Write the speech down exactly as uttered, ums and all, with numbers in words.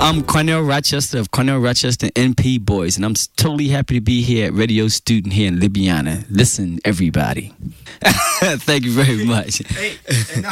I'm Cornell Rochester of Cornell Rochester N P Boys, and I'm totally happy to be here at Radio Student here in Libya. Listen, everybody. Thank you very much. Hey, and